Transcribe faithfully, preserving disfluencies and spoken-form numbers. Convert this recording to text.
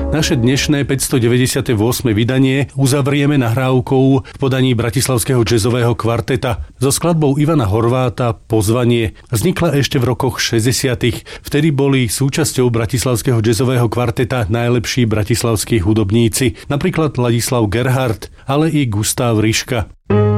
Naše dnešné päťstodeväťdesiate ôsme vydanie uzavrieme nahrávkou v podaní bratislavského jazzového kvarteta so skladbou Ivana Horváta Pozvanie. Vznikla ešte v rokoch šesťdesiatych. Vtedy boli súčasťou bratislavského jazzového kvarteta najlepší bratislavskí hudobníci, napríklad Ladislav Gerhardt, ale i Gustav Ryška.